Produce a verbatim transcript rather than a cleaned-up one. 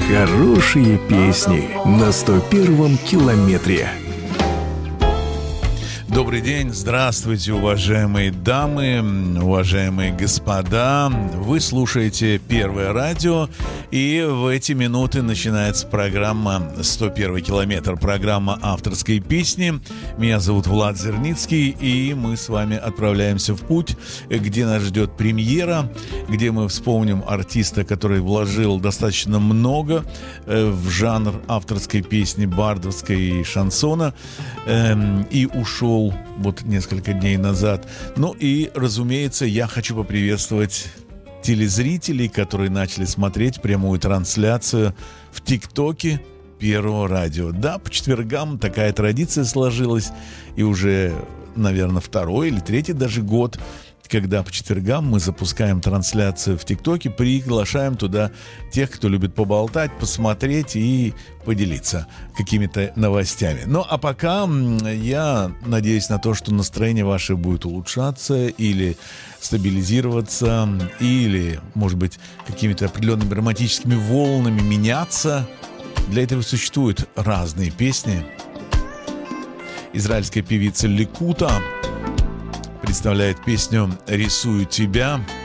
Хорошие песни на сто первом километре. Добрый день, здравствуйте, уважаемые дамы, уважаемые господа. Вы слушаете Первое радио, и в эти минуты начинается программа «сто первый километр», программа авторской песни. Меня зовут Влад Зерницкий, и мы с вами отправляемся в путь, где нас ждет премьера, где мы вспомним артиста, который вложил достаточно много в жанр авторской песни, бардовской и шансона, и ушел вот несколько дней назад. Ну и, разумеется, я хочу поприветствовать телезрителей, которые начали смотреть прямую трансляцию в ТикТоке Первого радио. Да, по четвергам такая традиция сложилась, и уже, наверное, второй или третий даже год, когда по четвергам мы запускаем трансляцию в ТикТоке, приглашаем туда тех, кто любит поболтать, посмотреть и поделиться какими-то новостями. Ну, а пока я надеюсь на то, что настроение ваше будет улучшаться или стабилизироваться, или, может быть, какими-то определенными романтическими волнами меняться. Для этого существуют разные песни. Израильская певица Ликута представляет песню «Рисую тебя».